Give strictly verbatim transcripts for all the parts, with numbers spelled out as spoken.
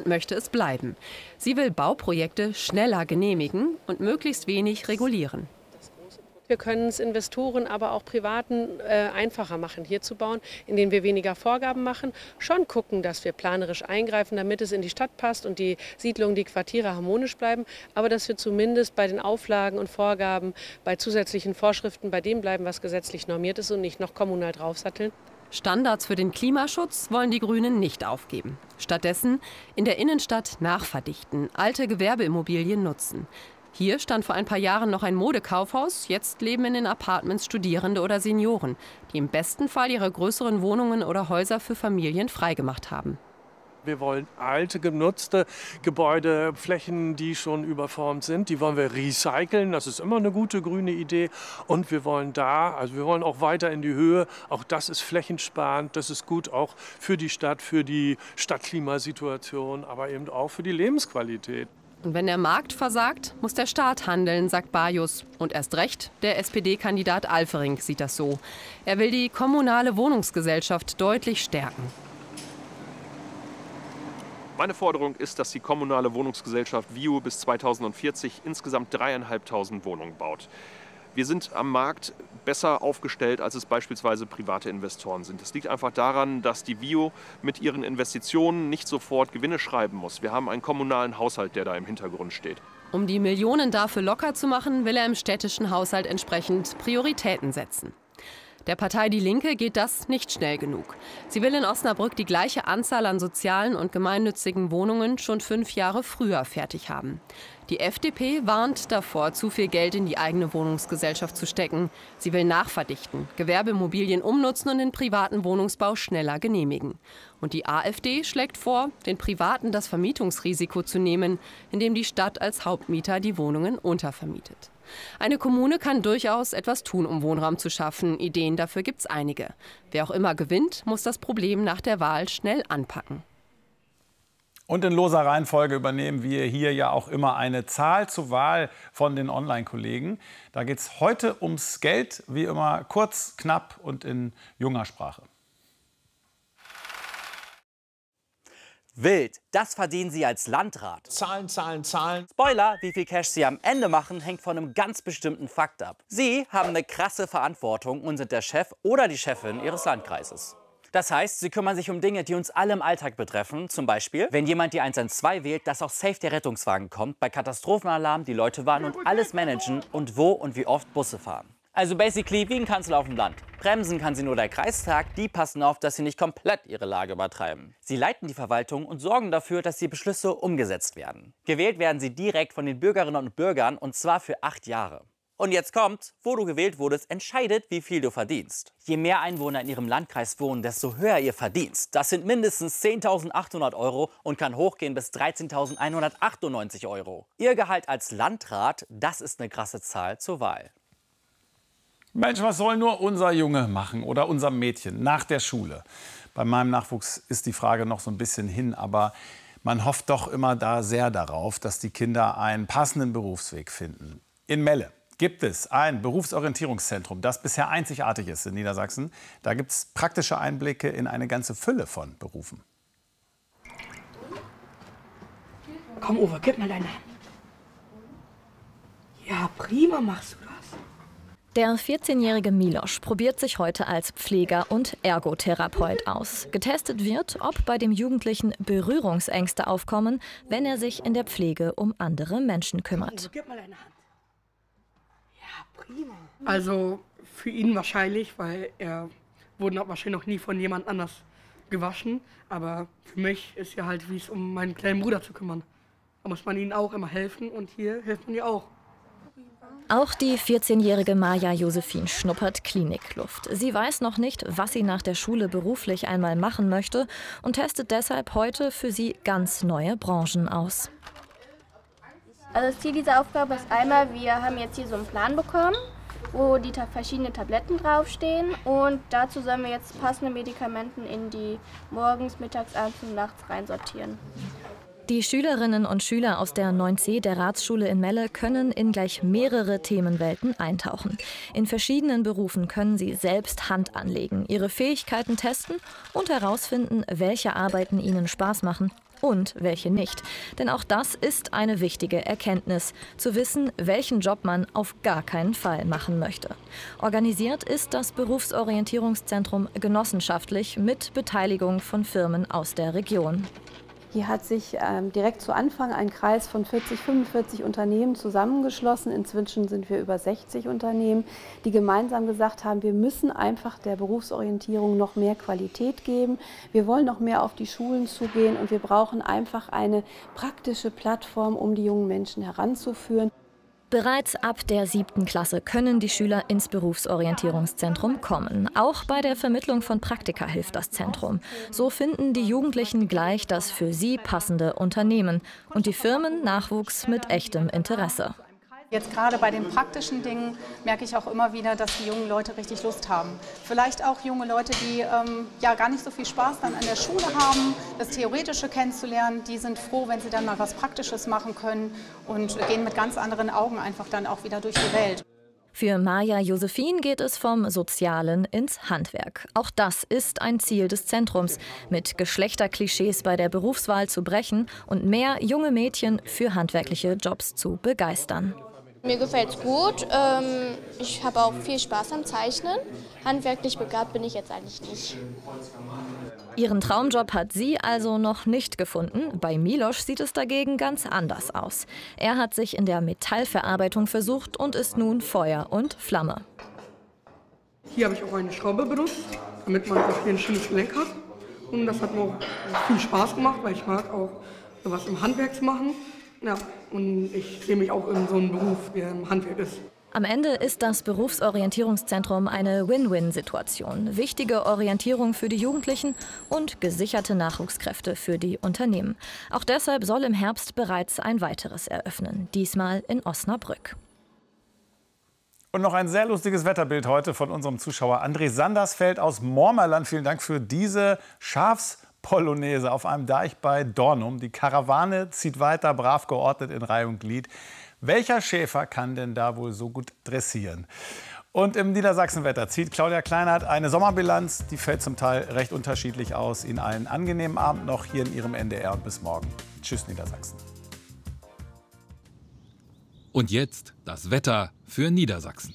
und möchte es bleiben. Sie will Bauprojekte schneller genehmigen und möglichst wenig regulieren. Wir können es Investoren, aber auch Privaten äh, einfacher machen, hier zu bauen, indem wir weniger Vorgaben machen. Schon gucken, dass wir planerisch eingreifen, damit es in die Stadt passt und die Siedlungen, die Quartiere harmonisch bleiben. Aber dass wir zumindest bei den Auflagen und Vorgaben, bei zusätzlichen Vorschriften, bei dem bleiben, was gesetzlich normiert ist und nicht noch kommunal draufsatteln. Standards für den Klimaschutz wollen die Grünen nicht aufgeben. Stattdessen in der Innenstadt nachverdichten, alte Gewerbeimmobilien nutzen. Hier stand vor ein paar Jahren noch ein Modekaufhaus, jetzt leben in den Apartments Studierende oder Senioren, die im besten Fall ihre größeren Wohnungen oder Häuser für Familien freigemacht haben. Wir wollen alte, genutzte Gebäude, Flächen, die schon überformt sind, die wollen wir recyceln. Das ist immer eine gute grüne Idee. Und wir wollen da, also wir wollen auch weiter in die Höhe. Auch das ist flächensparend, das ist gut auch für die Stadt, für die Stadtklimasituation, aber eben auch für die Lebensqualität. Und wenn der Markt versagt, muss der Staat handeln, sagt Bajus. Und erst recht, der S P D-Kandidat Alfering sieht das so. Er will die kommunale Wohnungsgesellschaft deutlich stärken. Meine Forderung ist, dass die kommunale Wohnungsgesellschaft V I U bis zweitausendvierzig insgesamt dreieinhalbtausend Wohnungen baut. Wir sind am Markt besser aufgestellt, als es beispielsweise private Investoren sind. Das liegt einfach daran, dass die V I U mit ihren Investitionen nicht sofort Gewinne schreiben muss. Wir haben einen kommunalen Haushalt, der da im Hintergrund steht. Um die Millionen dafür locker zu machen, will er im städtischen Haushalt entsprechend Prioritäten setzen. Der Partei Die Linke geht das nicht schnell genug. Sie will in Osnabrück die gleiche Anzahl an sozialen und gemeinnützigen Wohnungen schon fünf Jahre früher fertig haben. Die F D P warnt davor, zu viel Geld in die eigene Wohnungsgesellschaft zu stecken. Sie will nachverdichten, Gewerbeimmobilien umnutzen und den privaten Wohnungsbau schneller genehmigen. Und die AfD schlägt vor, den Privaten das Vermietungsrisiko zu nehmen, indem die Stadt als Hauptmieter die Wohnungen untervermietet. Eine Kommune kann durchaus etwas tun, um Wohnraum zu schaffen. Ideen dafür gibt's einige. Wer auch immer gewinnt, muss das Problem nach der Wahl schnell anpacken. Und in loser Reihenfolge übernehmen wir hier ja auch immer eine Zahl zur Wahl von den Online-Kollegen. Da geht es heute ums Geld, wie immer kurz, knapp und in junger Sprache. Wild, das verdienen Sie als Landrat. Zahlen, Zahlen, Zahlen. Spoiler, wie viel Cash Sie am Ende machen, hängt von einem ganz bestimmten Fakt ab. Sie haben eine krasse Verantwortung und sind der Chef oder die Chefin Ihres Landkreises. Das heißt, Sie kümmern sich um Dinge, die uns alle im Alltag betreffen. Zum Beispiel, wenn jemand die eins eins zwei wählt, dass auch safe der Rettungswagen kommt, bei Katastrophenalarm die Leute warnen und alles managen und wo und wie oft Busse fahren. Also basically wie ein Kanzler auf dem Land. Bremsen kann sie nur der Kreistag, die passen auf, dass sie nicht komplett ihre Lage übertreiben. Sie leiten die Verwaltung und sorgen dafür, dass die Beschlüsse umgesetzt werden. Gewählt werden sie direkt von den Bürgerinnen und Bürgern und zwar für acht Jahre. Und jetzt kommt, wo du gewählt wurdest, entscheidet, wie viel du verdienst. Je mehr Einwohner in ihrem Landkreis wohnen, desto höher ihr Verdienst. Das sind mindestens zehntausendachthundert Euro und kann hochgehen bis dreizehntausendeinhundertachtundneunzig Euro. Ihr Gehalt als Landrat, das ist eine krasse Zahl zur Wahl. Mensch, was soll nur unser Junge machen oder unser Mädchen nach der Schule? Bei meinem Nachwuchs ist die Frage noch so ein bisschen hin, aber man hofft doch immer da sehr darauf, dass die Kinder einen passenden Berufsweg finden. In Melle gibt es ein Berufsorientierungszentrum, das bisher einzigartig ist in Niedersachsen. Da gibt es praktische Einblicke in eine ganze Fülle von Berufen. Komm, Uwe, gib mal deine Hand. Ja, prima machst du das. Der vierzehnjährige Milosch probiert sich heute als Pfleger und Ergotherapeut aus. Getestet wird, ob bei dem Jugendlichen Berührungsängste aufkommen, wenn er sich in der Pflege um andere Menschen kümmert. Gib mal deine Hand. Ja, prima. Also für ihn wahrscheinlich, weil er wurde wahrscheinlich noch nie von jemand anders gewaschen. Aber für mich ist ja halt, wie es um meinen kleinen Bruder zu kümmern. Da muss man ihnen auch immer helfen und hier hilft man ihr auch. Auch die vierzehnjährige Maja Josephine schnuppert Klinikluft. Sie weiß noch nicht, was sie nach der Schule beruflich einmal machen möchte und testet deshalb heute für sie ganz neue Branchen aus. Also das Ziel dieser Aufgabe ist einmal, wir haben jetzt hier so einen Plan bekommen, wo die verschiedenen Tabletten draufstehen und dazu sollen wir jetzt passende Medikamente in die morgens, mittags, abends und nachts reinsortieren. Die Schülerinnen und Schüler aus der neun C der Ratsschule in Melle können in gleich mehrere Themenwelten eintauchen. In verschiedenen Berufen können sie selbst Hand anlegen, ihre Fähigkeiten testen und herausfinden, welche Arbeiten ihnen Spaß machen und welche nicht. Denn auch das ist eine wichtige Erkenntnis, zu wissen, welchen Job man auf gar keinen Fall machen möchte. Organisiert ist das Berufsorientierungszentrum genossenschaftlich mit Beteiligung von Firmen aus der Region. Hier hat sich ähm, direkt zu Anfang ein Kreis von vierzig, fünfundvierzig Unternehmen zusammengeschlossen. Inzwischen sind wir über sechzig Unternehmen, die gemeinsam gesagt haben, wir müssen einfach der Berufsorientierung noch mehr Qualität geben. Wir wollen noch mehr auf die Schulen zugehen und wir brauchen einfach eine praktische Plattform, um die jungen Menschen heranzuführen. Bereits ab der siebten Klasse können die Schüler ins Berufsorientierungszentrum kommen. Auch bei der Vermittlung von Praktika hilft das Zentrum. So finden die Jugendlichen gleich das für sie passende Unternehmen und die Firmen Nachwuchs mit echtem Interesse. Jetzt gerade bei den praktischen Dingen merke ich auch immer wieder, dass die jungen Leute richtig Lust haben. Vielleicht auch junge Leute, die ähm, ja gar nicht so viel Spaß dann an der Schule haben, das Theoretische kennenzulernen. Die sind froh, wenn sie dann mal was Praktisches machen können und gehen mit ganz anderen Augen einfach dann auch wieder durch die Welt. Für Maja Josephine geht es vom Sozialen ins Handwerk. Auch das ist ein Ziel des Zentrums, mit Geschlechterklischees bei der Berufswahl zu brechen und mehr junge Mädchen für handwerkliche Jobs zu begeistern. Mir gefällt es gut. Ähm, ich habe auch viel Spaß am Zeichnen. Handwerklich begabt bin ich jetzt eigentlich nicht. Ihren Traumjob hat sie also noch nicht gefunden. Bei Miloš sieht es dagegen ganz anders aus. Er hat sich in der Metallverarbeitung versucht und ist nun Feuer und Flamme. Hier habe ich auch eine Schraube benutzt, damit man auch hier ein schönes Gelenk hat. Und das hat mir auch viel Spaß gemacht, weil ich mag auch sowas im Handwerk zu machen. Ja, und ich sehe mich auch in so einem Beruf, wie er im Handwerk ist. Am Ende ist das Berufsorientierungszentrum eine Win-Win-Situation. Wichtige Orientierung für die Jugendlichen und gesicherte Nachwuchskräfte für die Unternehmen. Auch deshalb soll im Herbst bereits ein weiteres eröffnen, diesmal in Osnabrück. Und noch ein sehr lustiges Wetterbild heute von unserem Zuschauer André Sandersfeld aus Mormerland. Vielen Dank für diese Schafspolonaise auf einem Deich bei Dornum. Die Karawane zieht weiter, brav geordnet in Reihe und Glied. Welcher Schäfer kann denn da wohl so gut dressieren? Und im Niedersachsenwetter zieht Claudia Kleinert eine Sommerbilanz. Die fällt zum Teil recht unterschiedlich aus. Ihnen einen angenehmen Abend noch hier in Ihrem N D R und bis morgen. Tschüss, Niedersachsen. Und jetzt das Wetter für Niedersachsen.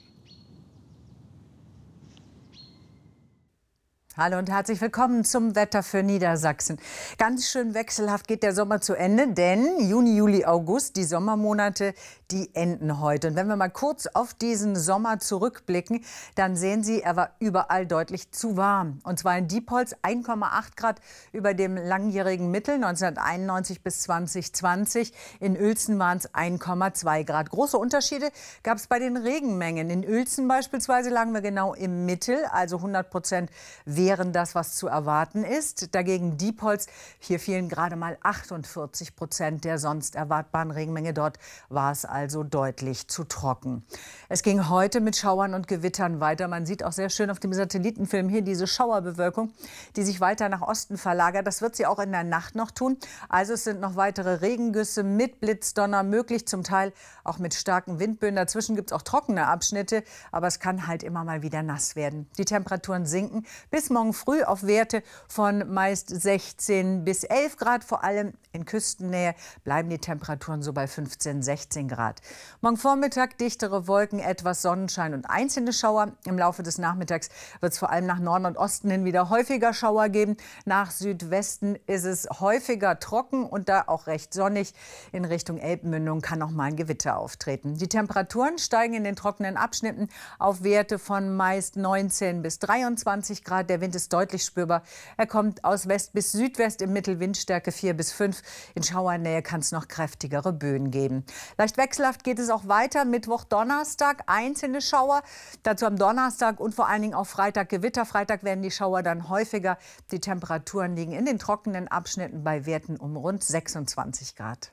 Hallo und herzlich willkommen zum Wetter für Niedersachsen. Ganz schön wechselhaft geht der Sommer zu Ende, denn Juni, Juli, August, die Sommermonate, die enden heute. Und wenn wir mal kurz auf diesen Sommer zurückblicken, dann sehen Sie, er war überall deutlich zu warm. Und zwar in Diepholz eins Komma acht Grad über dem langjährigen Mittel neunzehnhunderteinundneunzig bis zwanzig zwanzig. In Uelzen waren es eins Komma zwei Grad. Große Unterschiede gab es bei den Regenmengen. In Uelzen beispielsweise lagen wir genau im Mittel, also hundert Prozent wären das, was zu erwarten ist. Dagegen Diepholz, hier fielen gerade mal achtundvierzig Prozent der sonst erwartbaren Regenmenge. Dort war es also deutlich zu trocken. Es ging heute mit Schauern und Gewittern weiter. Man sieht auch sehr schön auf dem Satellitenfilm hier diese Schauerbewölkung, die sich weiter nach Osten verlagert. Das wird sie auch in der Nacht noch tun. Also es sind noch weitere Regengüsse mit Blitzdonner möglich, zum Teil auch mit starken Windböen. Dazwischen gibt es auch trockene Abschnitte, aber es kann halt immer mal wieder nass werden. Die Temperaturen sinken bis morgen früh auf Werte von meist sechzehn bis elf Grad. Vor allem in Küstennähe bleiben die Temperaturen so bei fünfzehn, sechzehn Grad. Morgen Vormittag dichtere Wolken, etwas Sonnenschein und einzelne Schauer. Im Laufe des Nachmittags wird es vor allem nach Norden und Osten hin wieder häufiger Schauer geben. Nach Südwesten ist es häufiger trocken und da auch recht sonnig. In Richtung Elbmündung kann noch mal ein Gewitter auftreten. Die Temperaturen steigen in den trockenen Abschnitten auf Werte von meist neunzehn bis dreiundzwanzig Grad. Der Wind ist deutlich spürbar. Er kommt aus West bis Südwest, im Mittel Windstärke vier bis fünf. In Schauernähe kann es noch kräftigere Böen geben. Leicht wechselhaft geht es auch weiter. Mittwoch, Donnerstag einzelne Schauer. Dazu am Donnerstag und vor allen Dingen auch Freitag Gewitter. Freitag werden die Schauer dann häufiger. Die Temperaturen liegen in den trockenen Abschnitten bei Werten um rund sechsundzwanzig Grad.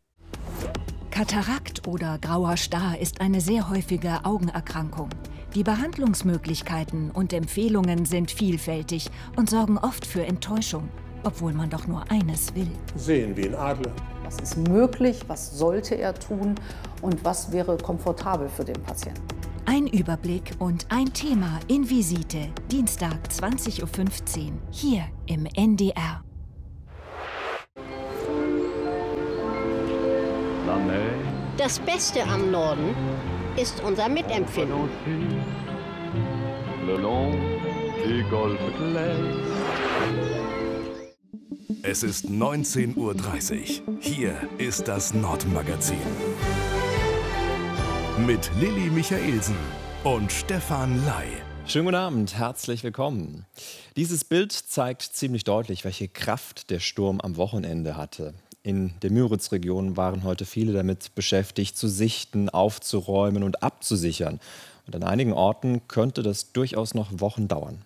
Katarakt oder grauer Star ist eine sehr häufige Augenerkrankung. Die Behandlungsmöglichkeiten und Empfehlungen sind vielfältig und sorgen oft für Enttäuschung, obwohl man doch nur eines will. Sehen wie ein Adler. Was ist möglich, was sollte er tun und was wäre komfortabel für den Patienten? Ein Überblick und ein Thema in Visite, Dienstag zwanzig Uhr fünfzehn, hier im N D R. Das Beste am Norden ist unser Mitempfinden. Es ist neunzehn Uhr dreißig. Hier ist das Nordmagazin. Mit Lilly Michaelsen und Stefan Ley. Schönen guten Abend, herzlich willkommen. Dieses Bild zeigt ziemlich deutlich, welche Kraft der Sturm am Wochenende hatte. In der Müritz-Region waren heute viele damit beschäftigt, zu sichten, aufzuräumen und abzusichern. Und an einigen Orten könnte das durchaus noch Wochen dauern.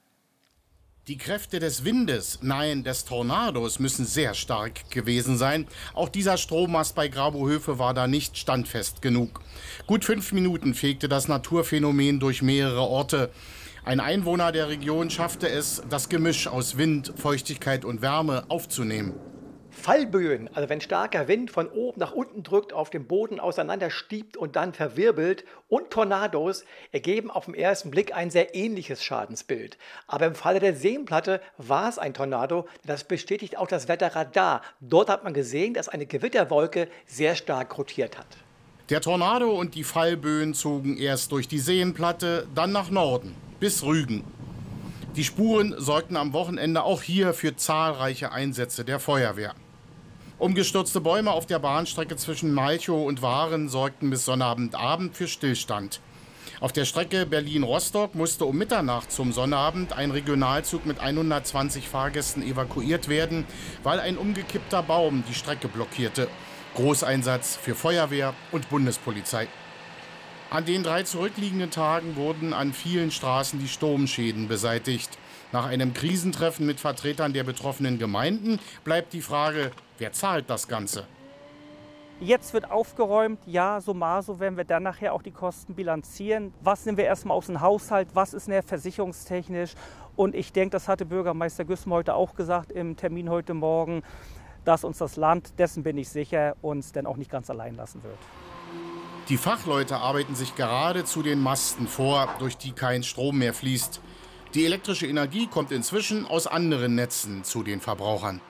Die Kräfte des Windes, nein, des Tornados müssen sehr stark gewesen sein. Auch dieser Strommast bei Grabohöfe war da nicht standfest genug. Gut fünf Minuten fegte das Naturphänomen durch mehrere Orte. Ein Einwohner der Region schaffte es, das Gemisch aus Wind, Feuchtigkeit und Wärme aufzunehmen. Fallböen, also wenn starker Wind von oben nach unten drückt, auf dem Boden auseinanderstiebt und dann verwirbelt, und Tornados ergeben auf den ersten Blick ein sehr ähnliches Schadensbild. Aber im Falle der Seenplatte war es ein Tornado, das bestätigt auch das Wetterradar. Dort hat man gesehen, dass eine Gewitterwolke sehr stark rotiert hat. Der Tornado und die Fallböen zogen erst durch die Seenplatte, dann nach Norden, bis Rügen. Die Spuren sorgten am Wochenende auch hier für zahlreiche Einsätze der Feuerwehr. Umgestürzte Bäume auf der Bahnstrecke zwischen Malchow und Waren sorgten bis Sonnabendabend für Stillstand. Auf der Strecke Berlin-Rostock musste um Mitternacht zum Sonnabend ein Regionalzug mit hundertzwanzig Fahrgästen evakuiert werden, weil ein umgekippter Baum die Strecke blockierte. Großeinsatz für Feuerwehr und Bundespolizei. An den drei zurückliegenden Tagen wurden an vielen Straßen die Sturmschäden beseitigt. Nach einem Krisentreffen mit Vertretern der betroffenen Gemeinden bleibt die Frage, wer zahlt das Ganze? Jetzt wird aufgeräumt, ja, so mal so werden wir dann nachher auch die Kosten bilanzieren. Was nehmen wir erstmal aus dem Haushalt, was ist näher versicherungstechnisch? Und ich denke, das hatte Bürgermeister Güssem heute auch gesagt im Termin heute Morgen, dass uns das Land, dessen bin ich sicher, uns dann auch nicht ganz allein lassen wird. Die Fachleute arbeiten sich gerade zu den Masten vor, durch die kein Strom mehr fließt. Die elektrische Energie kommt inzwischen aus anderen Netzen zu den Verbrauchern.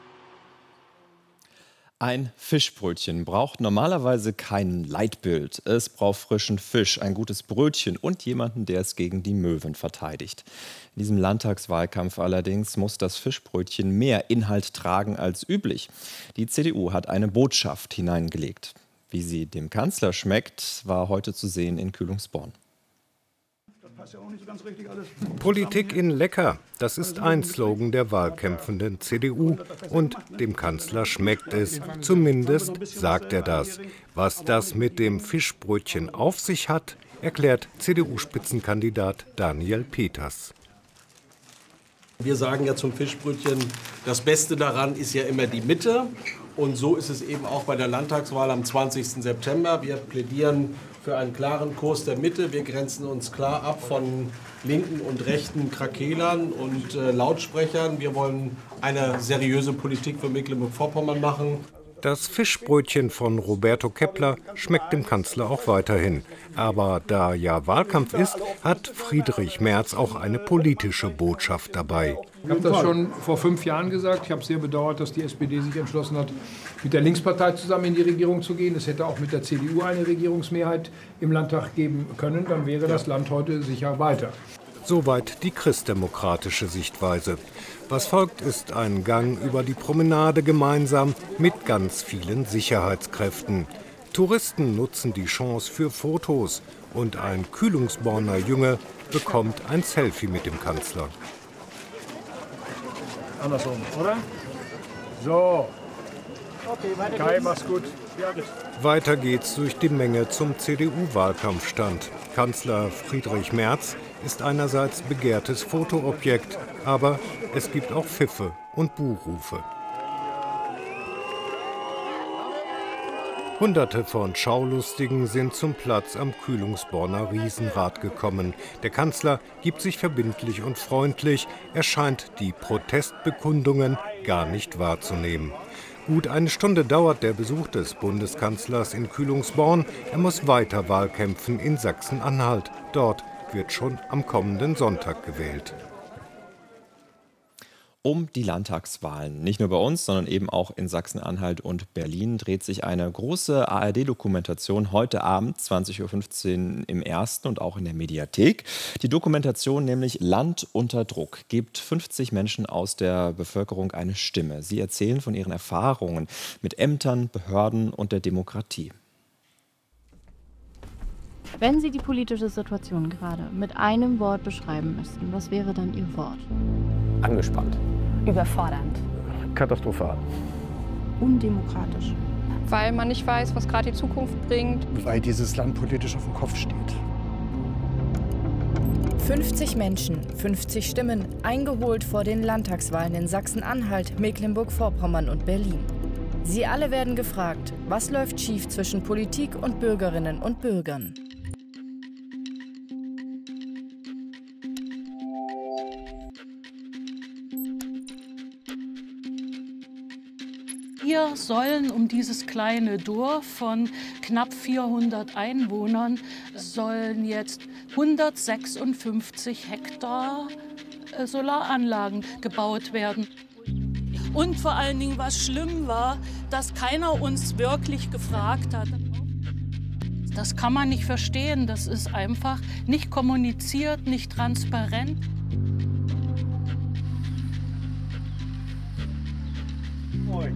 Ein Fischbrötchen braucht normalerweise kein Leitbild. Es braucht frischen Fisch, ein gutes Brötchen und jemanden, der es gegen die Möwen verteidigt. In diesem Landtagswahlkampf allerdings muss das Fischbrötchen mehr Inhalt tragen als üblich. Die C D U hat eine Botschaft hineingelegt. Wie sie dem Kanzler schmeckt, war heute zu sehen in Kühlungsborn. Politik in lecker, das ist ein Slogan der wahlkämpfenden C D U. Und dem Kanzler schmeckt es, zumindest sagt er das. Was das mit dem Fischbrötchen auf sich hat, erklärt C D U-Spitzenkandidat Daniel Peters. Wir sagen ja zum Fischbrötchen, das Beste daran ist ja immer die Mitte. Und so ist es eben auch bei der Landtagswahl am zwanzigsten September. Wir plädieren für einen klaren Kurs der Mitte. Wir grenzen uns klar ab von linken und rechten Krakelern und äh, Lautsprechern. Wir wollen eine seriöse Politik für Mecklenburg-Vorpommern machen. Das Fischbrötchen von Roberto Kepler schmeckt dem Kanzler auch weiterhin. Aber da ja Wahlkampf ist, hat Friedrich Merz auch eine politische Botschaft dabei. Ich habe das schon vor fünf Jahren gesagt. Ich habe sehr bedauert, dass die S P D sich entschlossen hat, mit der Linkspartei zusammen in die Regierung zu gehen. Es hätte auch mit der C D U eine Regierungsmehrheit im Landtag geben können. Dann wäre das Land heute sicher weiter. Soweit die christdemokratische Sichtweise. Was folgt, ist ein Gang über die Promenade gemeinsam mit ganz vielen Sicherheitskräften. Touristen nutzen die Chance für Fotos und ein Kühlungsborner Junge bekommt ein Selfie mit dem Kanzler. Andersrum, oder? So. Okay, weiter Kai, mach's gut. Weiter geht's durch die Menge zum C D U-Wahlkampfstand. Kanzler Friedrich Merz ist einerseits begehrtes Fotoobjekt, aber es gibt auch Pfiffe und Buhrufe. Hunderte von Schaulustigen sind zum Platz am Kühlungsborner Riesenrad gekommen. Der Kanzler gibt sich verbindlich und freundlich. Er scheint die Protestbekundungen gar nicht wahrzunehmen. Gut eine Stunde dauert der Besuch des Bundeskanzlers in Kühlungsborn. Er muss weiter Wahlkämpfen in Sachsen-Anhalt. Dort wird schon am kommenden Sonntag gewählt. Um die Landtagswahlen. Nicht nur bei uns, sondern eben auch in Sachsen-Anhalt und Berlin dreht sich eine große A R D-Dokumentation heute Abend zwanzig Uhr fünfzehn im Ersten und auch in der Mediathek. Die Dokumentation nämlich Land unter Druck gibt fünfzig Menschen aus der Bevölkerung eine Stimme. Sie erzählen von ihren Erfahrungen mit Ämtern, Behörden und der Demokratie. Wenn Sie die politische Situation gerade mit einem Wort beschreiben müssten, was wäre dann Ihr Wort? Angespannt. Überfordernd. Katastrophal. Undemokratisch. Weil man nicht weiß, was gerade die Zukunft bringt. Weil dieses Land politisch auf dem Kopf steht. fünfzig Menschen, fünfzig Stimmen, eingeholt vor den Landtagswahlen in Sachsen-Anhalt, Mecklenburg-Vorpommern und Berlin. Sie alle werden gefragt, was läuft schief zwischen Politik und Bürgerinnen und Bürgern. Wir sollen um dieses kleine Dorf von knapp vierhundert Einwohnern sollen jetzt hundertsechsundfünfzig Hektar Solaranlagen gebaut werden. Und vor allen Dingen, was schlimm war, dass keiner uns wirklich gefragt hat. Das kann man nicht verstehen. Das ist einfach nicht kommuniziert, nicht transparent. Moin.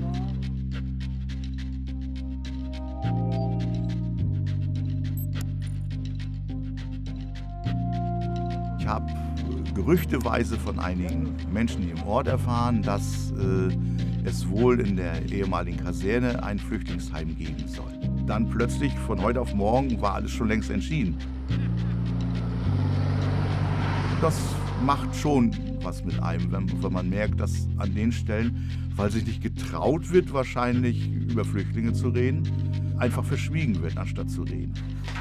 Ich habe gerüchteweise von einigen Menschen im Ort erfahren, dass äh, es wohl in der ehemaligen Kaserne ein Flüchtlingsheim geben soll. Dann plötzlich von heute auf morgen war alles schon längst entschieden. Das macht schon was mit einem, wenn, wenn man merkt, dass an den Stellen, weil sich nicht getraut wird, wahrscheinlich über Flüchtlinge zu reden, einfach verschwiegen wird, anstatt zu reden.